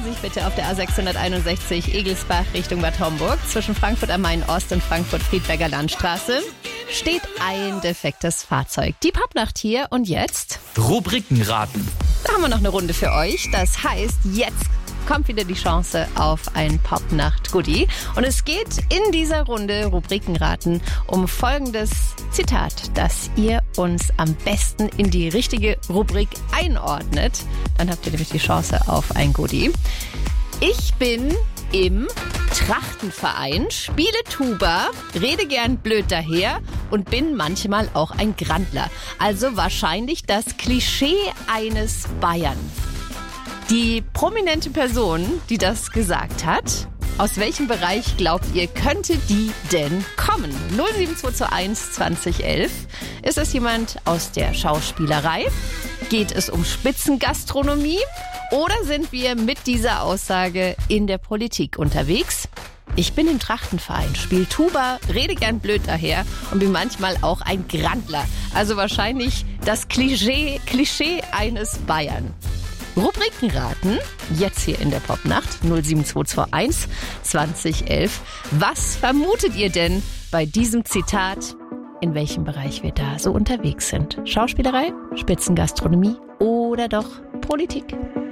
Vorsicht bitte auf der A661 Egelsbach Richtung Bad Homburg. Zwischen Frankfurt am Main Ost und Frankfurt-Friedberger Landstraße steht ein defektes Fahrzeug. Die Popnacht hier und jetzt Rubrikenraten. Da haben wir noch eine Runde für euch. Das heißt, jetzt kommt wieder die Chance auf ein Popnacht-Goodie. Und es geht in dieser Runde Rubrikenraten um folgendes Zitat, das ihr uns am besten in die richtige Rubrik einordnet. Dann habt ihr nämlich die Chance auf ein Goodie. Ich bin im Trachtenverein, spiele Tuba, rede gern blöd daher und bin manchmal auch ein Grandler. Also wahrscheinlich das Klischee eines Bayern. Die prominente Person, die das gesagt hat, aus welchem Bereich glaubt ihr, könnte die denn kommen? 07221 2011. Ist es jemand aus der Schauspielerei? Geht es um Spitzengastronomie? Oder sind wir mit dieser Aussage in der Politik unterwegs? Ich bin im Trachtenverein, spiele Tuba, rede gern blöd daher und bin manchmal auch ein Grandler. Also wahrscheinlich das Klischee eines Bayern. Rubrikenraten, jetzt hier in der Popnacht 07221 2011. Was vermutet ihr denn bei diesem Zitat, in welchem Bereich wir da so unterwegs sind? Schauspielerei, Spitzengastronomie oder doch Politik?